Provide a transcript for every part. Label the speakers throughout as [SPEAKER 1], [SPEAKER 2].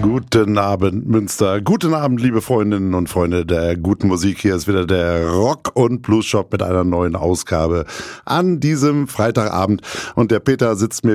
[SPEAKER 1] Guten Abend, Münster. Guten Abend, liebe Freundinnen und Freunde der guten Musik. Hier ist wieder der Rock- und Blues-Shop mit einer neuen Ausgabe an diesem Freitagabend. Und der Peter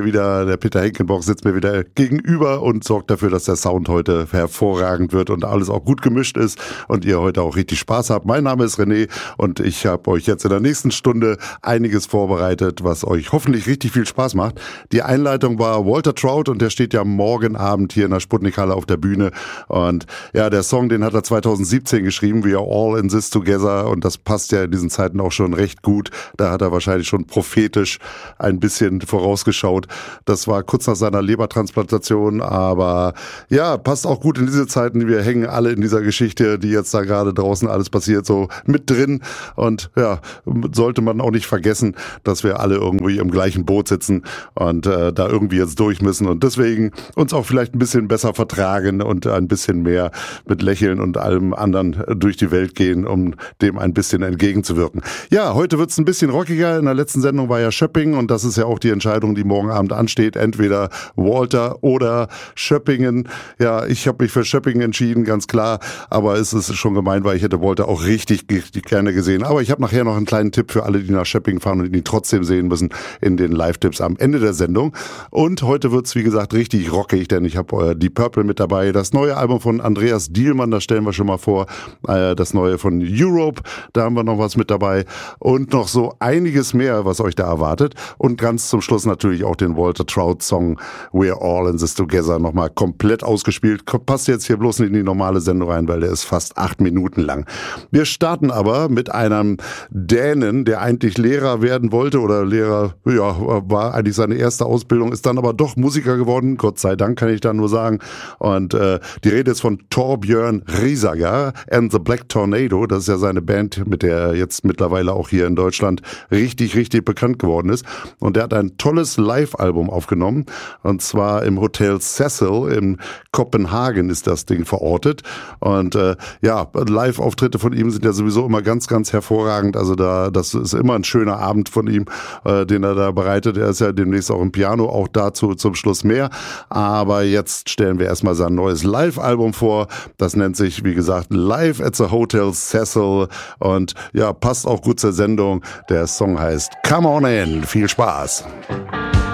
[SPEAKER 1] Henkenbock sitzt mir wieder gegenüber und sorgt dafür, dass der Sound heute hervorragend wird und alles auch gut gemischt ist und ihr heute auch richtig Spaß habt. Mein Name ist René und ich habe euch jetzt in der nächsten Stunde einiges vorbereitet, was euch hoffentlich richtig viel Spaß macht. Die Einleitung war Walter Trout und der steht ja morgen Abend hier in der Sputnik-Halle auf der Bühne. Und ja, der Song, den hat er 2017 geschrieben, We Are All in This Together, und das passt ja in diesen Zeiten auch schon recht gut. Da hat er wahrscheinlich schon prophetisch ein bisschen vorausgeschaut. Das war kurz nach seiner Lebertransplantation, aber ja, passt auch gut in diese Zeiten. Wir hängen alle in dieser Geschichte, die jetzt da gerade draußen alles passiert, so mit drin. Und ja, sollte man auch nicht vergessen, dass wir alle irgendwie im gleichen Boot sitzen und da irgendwie jetzt durch müssen und deswegen uns auch vielleicht ein bisschen besser vertragen und ein bisschen mehr mit Lächeln und allem anderen durch die Welt gehen, um dem ein bisschen entgegenzuwirken. Ja, heute wird's ein bisschen rockiger. In der letzten Sendung war ja Schöpping und das ist ja auch die Entscheidung, die morgen Abend ansteht. Entweder Walter oder Schöppingen. Ja, ich habe mich für Schöppingen entschieden, ganz klar, aber es ist schon gemein, weil ich hätte Walter auch richtig gerne gesehen. Aber ich habe nachher noch einen kleinen Tipp für alle, die nach Schöppingen fahren und ihn trotzdem sehen müssen, in den Live-Tipps am Ende der Sendung. Und heute wird's, wie gesagt, richtig rockig, denn ich habe die Purple mit dabei. Das neue Album von Andreas Dielmann, das stellen wir schon mal vor. Das neue von Europe, da haben wir noch was mit dabei. Und noch so einiges mehr, was euch da erwartet. Und ganz zum Schluss natürlich auch den Walter Trout Song We're All in This Together nochmal komplett ausgespielt. Passt jetzt hier bloß nicht in die normale Sendung rein, weil der ist fast 8 Minuten lang. Wir starten aber mit einem Dänen, der eigentlich Lehrer werden wollte oder Lehrer, ja, war eigentlich seine erste Ausbildung, ist dann aber doch Musiker geworden. Gott sei Dank, kann ich da nur sagen. Und die Rede ist von Torbjörn Riesager and the Black Tornado. Das ist ja seine Band, mit der er jetzt mittlerweile auch hier in Deutschland richtig bekannt geworden ist. Und der hat ein tolles Live-Album aufgenommen. Und zwar im Hotel Cecil in Kopenhagen ist das Ding verortet. Und ja, Live-Auftritte von ihm sind ja sowieso immer ganz hervorragend. Also das ist immer ein schöner Abend von ihm, den er da bereitet. Er ist ja demnächst auch im Piano, auch dazu zum Schluss mehr. Aber jetzt stellen wir erstmal sein neues Live-Album vor. Das nennt sich, wie gesagt, Live at the Hotel Cecil. Und ja, passt auch gut zur Sendung. Der Song heißt Come On In. Viel Spaß.